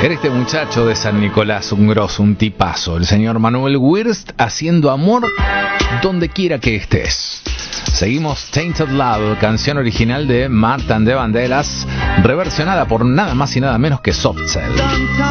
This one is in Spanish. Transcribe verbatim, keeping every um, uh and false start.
Era este muchacho de San Nicolás, un grosso, un tipazo, el señor Manuel Wirst, haciendo amor donde quiera que estés. Seguimos Tainted Love, canción original de Marta and the Vandellas, reversionada por nada más y nada menos que Soft Cell.